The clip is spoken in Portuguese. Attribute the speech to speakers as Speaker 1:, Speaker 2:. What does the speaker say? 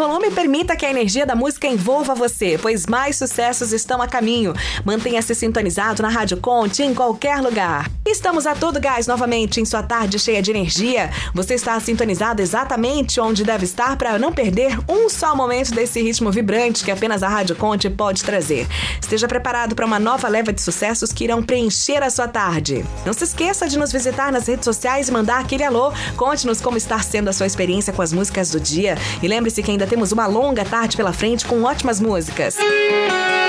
Speaker 1: volume e permita que a energia da música envolva você, pois mais sucessos estão a caminho. Mantenha-se sintonizado na Rádio Conte em qualquer lugar. Estamos a todo gás novamente em sua tarde cheia de energia. Você está sintonizado exatamente onde deve estar para não perder um só momento desse ritmo vibrante que apenas a Rádio Conte pode trazer. Esteja preparado para uma nova leva de sucessos que irão preencher a sua tarde. Não se esqueça de nos visitar nas redes sociais e mandar aquele alô. Conte-nos como está sendo a sua experiência com as músicas do dia. E lembre-se que ainda temos uma longa tarde pela frente com ótimas músicas.